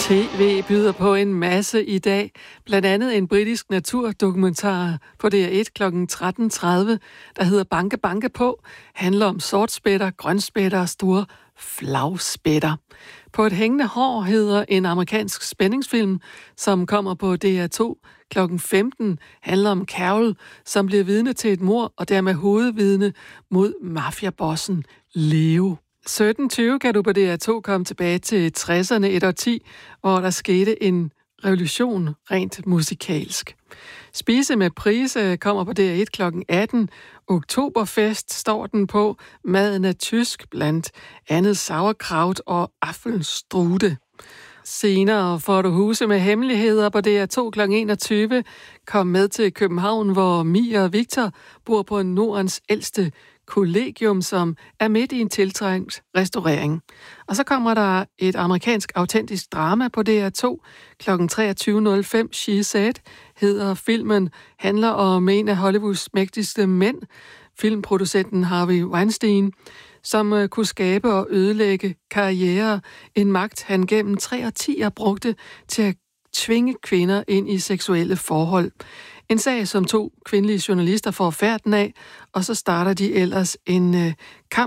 TV byder på en masse i dag. Blandt andet en britisk naturdokumentar på DR1 kl. 13.30, der hedder Banke Banke På, handler om sortspætter, grønspætter og store flagspætter. På et hængende hår hedder en amerikansk spændingsfilm, som kommer på DR2 kl. 15, handler om Carol, som bliver vidne til et mord og dermed hovedvidne mod mafiabossen Leo. 17.20 kan du på DR2 komme tilbage til 60'erne, et årti, hvor der skete en revolution rent musikalsk. Spise med Prise kommer på DR1 kl. 18. Oktoberfest står den på. Maden er tysk, blandt andet sauerkraut og affelstrute. Senere får du Huse med hemmeligheder på DR2 kl. 21. Kom med til København, hvor Mia og Victor bor på Nordens ældste kollegium, som er midt i en tiltrængt restaurering. Og så kommer der et amerikansk autentisk drama på DR2 kl. 23.05. She Said hedder filmen, handler om en af Hollywoods mægtigste mænd, filmproducenten Harvey Weinstein, som kunne skabe og ødelægge karriere, en magt han gennem 3 årtier brugte til at tvinge kvinder ind i seksuelle forhold. En sag, som 2 kvindelige journalister får færden af, og så starter de ellers en kamp